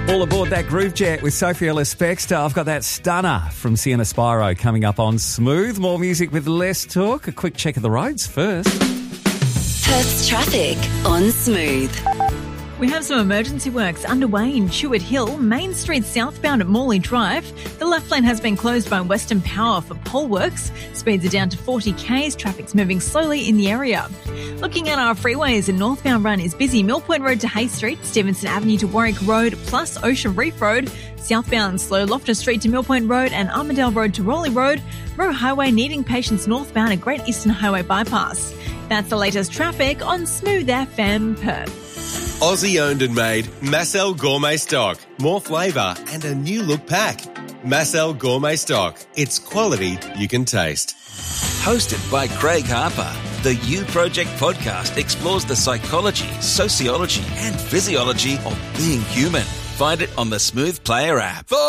All aboard that Groove Jet with Sophie Ellis-Bextor. I've got that stunner from Sienna Spyro coming up on Smooth. More music with less talk. A quick check of the roads first. Perth's traffic on Smooth. We have some emergency works underway in Chewett Hill, Main Street southbound at Morley Drive. The left lane has been closed by Western Power for pole works. Speeds are down to 40 k's. Traffic's moving slowly in the area. Looking at our freeways, a northbound run is busy. Mill Point Road to Hay Street, Stevenson Avenue to Warwick Road, plus Ocean Reef Road. Southbound slow Loftus Street to Mill Point Road and Armadale Road to Raleigh Road. Roe Highway needing patience northbound at Great Eastern Highway bypass. That's the latest traffic on Smooth FM Perth. Aussie owned and made Massel Gourmet Stock. More flavour and a new look pack. Massel Gourmet Stock. It's quality you can taste. Hosted by Craig Harper, the You Project podcast explores the psychology, sociology and physiology of being human. Find it on the Smooth Player app.